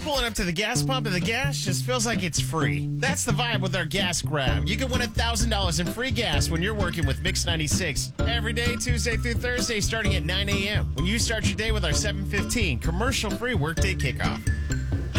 pulling up to the gas pump and the gas just feels like it's free. That's the vibe with our gas grab. You can win $1,000 in free gas when you're working with Mix 96 every day, Tuesday through Thursday, starting at 9 a.m. when you start your day with our 7:15 commercial-free workday kickoff.